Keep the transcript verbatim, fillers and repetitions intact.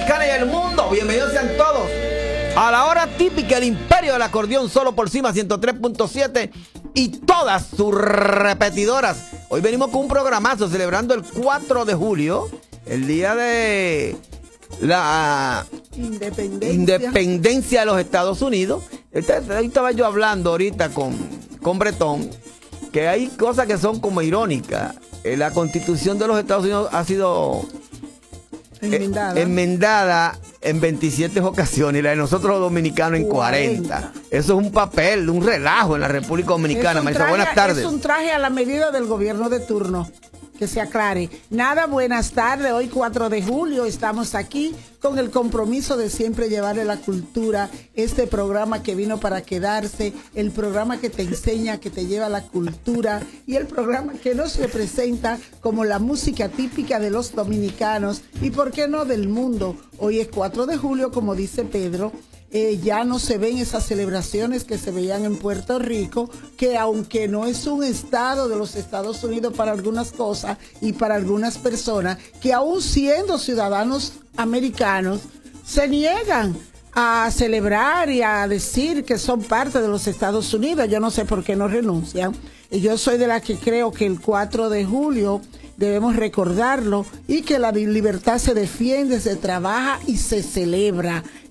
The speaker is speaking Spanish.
Dominicana y el mundo. Bienvenidos sean todos a la hora típica del Imperio del Acordeón, solo por Cima ciento tres punto siete y todas sus repetidoras. Hoy venimos con un programazo celebrando el cuatro de julio, el día de la Independencia, independencia de los Estados Unidos. Ahí estaba yo hablando ahorita con, con Bretón, que hay cosas que son como irónicas. La Constitución de los Estados Unidos ha sido enmendada. Eh, enmendada en veintisiete ocasiones y la de nosotros los dominicanos en cuarenta. cuarenta. Eso es un papel, un relajo en la República Dominicana. Maestra, buenas tardes. Es un traje a la medida del gobierno de turno. Que se aclare. Nada, buenas tardes. Hoy cuatro de julio estamos aquí con el compromiso de siempre llevarle la cultura, este programa que vino para quedarse, el programa que te enseña, que te lleva la cultura y el programa que nos representa como la música típica de los dominicanos y por qué no del mundo. Hoy es cuatro de julio, como dice Pedro. Eh, ya no se ven esas celebraciones que se veían en Puerto Rico, que aunque no es un estado de los Estados Unidos para algunas cosas y para algunas personas, que aún siendo ciudadanos americanos, se niegan a celebrar y a decir que son parte de los Estados Unidos. Yo no sé por qué no renuncian. Y yo soy de la que creo que el cuatro de julio debemos recordarlo y que la libertad se defiende, se trabaja y se celebra.